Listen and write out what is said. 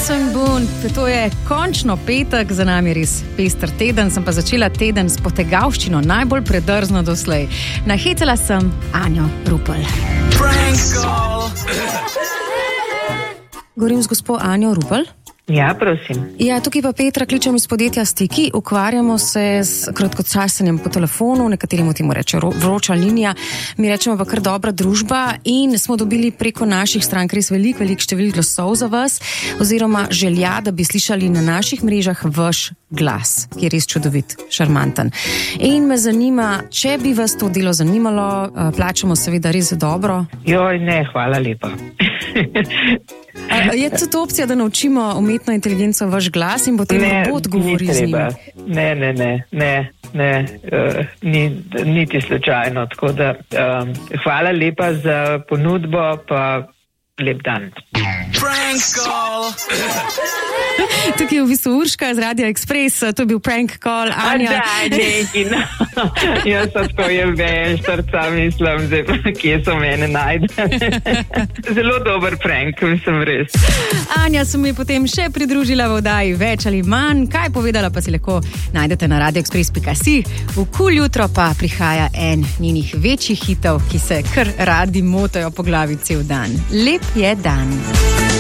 Jason Boone, to je končno petek, za nami res pester teden, sem pa začela teden s potegavščino, najbolj predrzno doslej. Nahecala sem Anjo Rupel. Govorim z gospo Anjo Rupel. Ja, prosim. Ja, tukaj pa Petra kličem iz podjetja Stiki. Ukvarjamo se s kratkočasenjem po telefonu, nekateri mu temu reče vroča linija, mi rečemo pa kar dobra družba in smo dobili preko naših strank res velik števil glasov za vas, oziroma želja, da bi slišali na naših mrežah vaš glas, ki je res čudovit, šarmanten. In me zanima, če bi vas to delo zanimalo, plačamo seveda res dobro. Joj, ne, hvala lepa. Je tudi opcija, da naučimo umetno inteligenco vaš glas in potem robot govori z njim? Ne, niti slučajno, tako da hvala lepa za ponudbo, pa lep dan. Prank call. Tukaj je v bistvu Urška z Radia Express, to je bil prank call, Anja. Jaz tako je veštarca, mislim, zdaj, kje so mene najde. Zelo dober prank, mislim res. Anja se mi potem še pridružila v oddaji Več ali manj, kaj povedala pa si lahko najdete na radioexpress.si. V KUL jutro pa prihaja en njenih večjih hitov, ki se kar radi motajo po glavi cel dan. Lep je dan.